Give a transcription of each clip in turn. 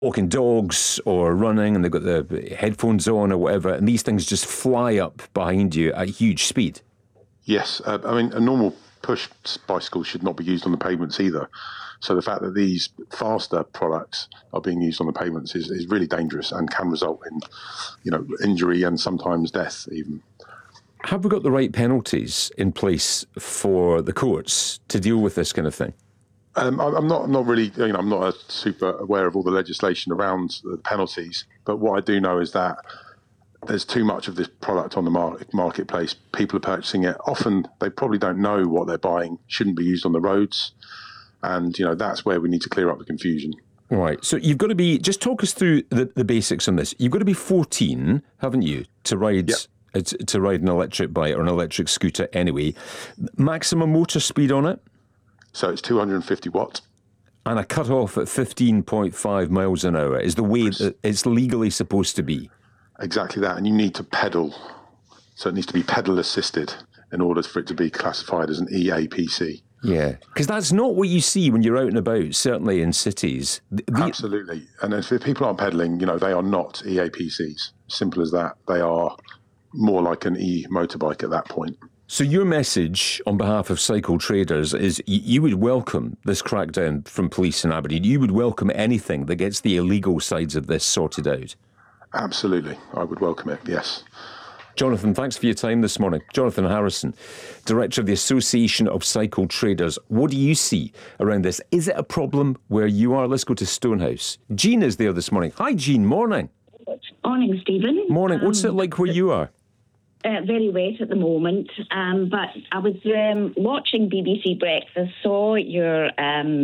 walking dogs or running and they've got the headphones on or whatever, and these things just fly up behind you at huge speed. Yes, I mean, a normal push bicycle should not be used on the pavements either. So the fact that these faster products are being used on the pavements is really dangerous and can result in, injury and sometimes death even. Have we got the right penalties in place for the courts to deal with this kind of thing? I'm not really, I'm not super aware of all the legislation around the penalties, but what I do know is that there's too much of this product on the marketplace. People are purchasing it. Often they probably don't know what they're buying, shouldn't be used on the roads. And, that's where we need to clear up the confusion. Right. So you've got to be, just talk us through the basics on this. You've got to be 14, haven't you, to ride... Yep. To ride an electric bike or an electric scooter anyway. Maximum motor speed on it? So it's 250 watts. And a cut-off at 15.5 miles an hour is the way that it's legally supposed to be. Exactly that. And you need to pedal. So it needs to be pedal assisted in order for it to be classified as an EAPC. Yeah, because that's not what you see when you're out and about, certainly in cities. Absolutely. And if people aren't pedaling, they are not EAPCs. Simple as that. They are more like an e-motorbike at that point. So your message on behalf of cycle traders is you would welcome this crackdown from police in Aberdeen. You would welcome anything that gets the illegal sides of this sorted out. Absolutely. I would welcome it, yes. Jonathan, thanks for your time this morning. Jonathan Harrison, Director of the Association of Cycle Traders. What do you see around this? Is it a problem where you are? Let's go to Stonehouse. Jean is there this morning. Hi, Jean. Morning. Morning, Stephen. Morning. What's it like where you are? Very wet at the moment, but I was watching BBC Breakfast, saw your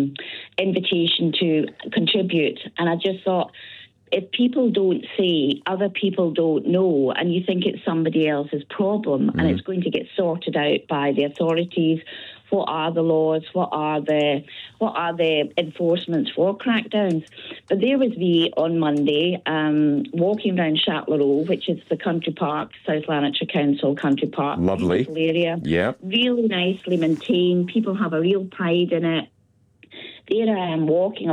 invitation to contribute, and I just thought, if people don't say, other people don't know, and you think it's somebody else's problem, and it's going to get sorted out by the authorities. What are the laws? What are the enforcements for crackdowns? But there was me on Monday walking around Shatler, which is the country park, South Lanarkshire Council country park. Lovely. Area. Yeah. Really nicely maintained. People have a real pride in it. There I am walking